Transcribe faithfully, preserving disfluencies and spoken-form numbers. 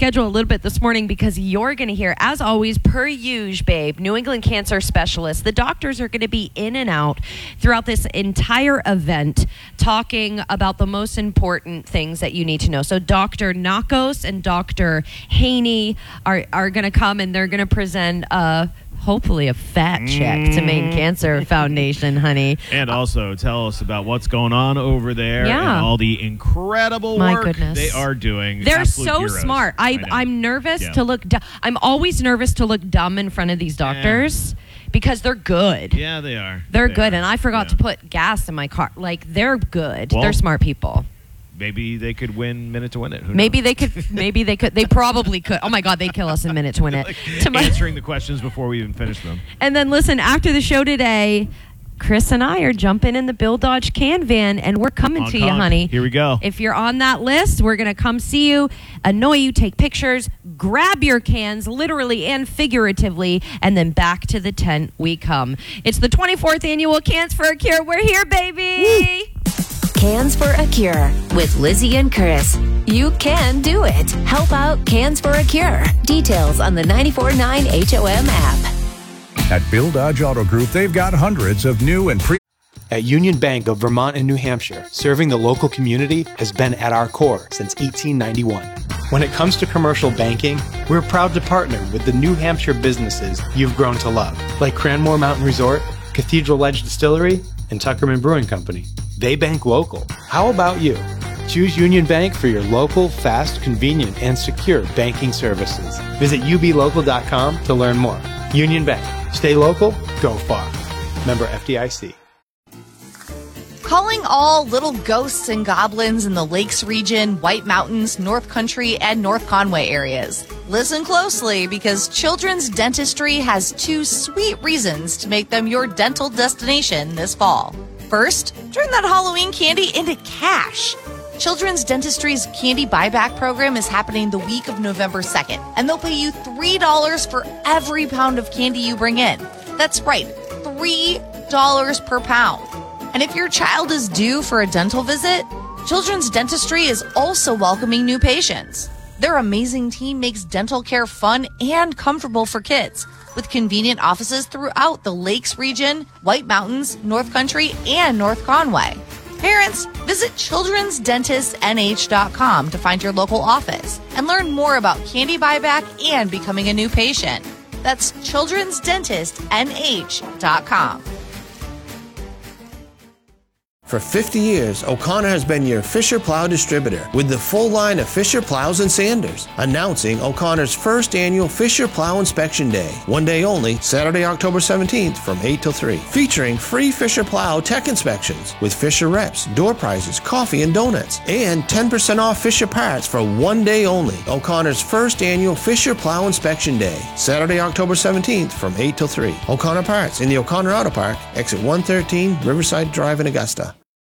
schedule a little bit this morning because you're going to hear, as always, per usual, babe, New England cancer specialists. The doctors are going to be in and out throughout this entire event talking about the most important things that you need to know. So Doctor Nakos and Doctor Haney are, are going to come and they're going to present a hopefully a fat check to Maine Cancer Foundation, honey. And also tell us about what's going on over there yeah. and all the incredible My work goodness. they are doing. They're Absolute so heroes. smart. I, I I'm nervous yeah. to look du- I'm always nervous to look dumb in front of these doctors yeah. because they're good. Yeah, they are. They're they good. Are. And I forgot yeah. to put gas in my car. Like, they're good. Well, they're smart people. Maybe they could win Minute to Win It. Who maybe knows? they could. Maybe they could. They probably could. Oh my God, they'd kill us in a minute to win it. like to my- answering the questions before we even finish them. And then listen, after the show today, Chris and I are jumping in the Bill Dodge can van, and we're coming Honk, to you, honk. honey. Here we go. If you're on that list, we're going to come see you, annoy you, take pictures, grab your cans, literally and figuratively, and then back to the tent we come. It's the twenty-fourth annual Cans for a Cure. We're here, baby. Woo. Cans for a Cure with Lizzie and Chris. You can do it. Help out Cans for a Cure. Details on the ninety-four point nine H O M app. At Bill Dodge Auto Group, they've got hundreds of new and pre- At Union Bank of Vermont and New Hampshire, serving the local community has been at our core since eighteen ninety-one. When it comes to commercial banking, we're proud to partner with the New Hampshire businesses you've grown to love, like Cranmore Mountain Resort, Cathedral Edge Distillery, and Tuckerman Brewing Company. They bank local. How about you? Choose Union Bank for your local, fast, convenient, and secure banking services. Visit U B local dot com to learn more. Union Bank. Stay local, go far. Member F D I C. Calling all little ghosts and goblins in the Lakes region, White Mountains, North Country, and North Conway areas. Listen closely because Children's Dentistry has two sweet reasons to make them your dental destination this fall. First, turn that Halloween candy into cash. Children's Dentistry's candy buyback program is happening the week of November second, and they'll pay you three dollars for every pound of candy you bring in. That's right, three dollars per pound. And if your child is due for a dental visit, Children's Dentistry is also welcoming new patients. Their amazing team makes dental care fun and comfortable for kids, with convenient offices throughout the Lakes region, White Mountains, North Country, and North Conway. Parents, visit children's dentist N H dot com to find your local office and learn more about candy buyback and becoming a new patient. That's children's dentist N H dot com. For fifty years, O'Connor has been your Fisher Plow distributor with the full line of Fisher Plows and Sanders. Announcing O'Connor's first annual Fisher Plow Inspection Day. One day only, Saturday, October seventeenth from eight till three. Featuring free Fisher Plow tech inspections with Fisher reps, door prizes, coffee and donuts. And ten percent off Fisher parts for one day only. O'Connor's first annual Fisher Plow Inspection Day. Saturday, October seventeenth from eight till three. O'Connor Parts in the O'Connor Auto Park, exit one thirteen, Riverside Drive in Augusta.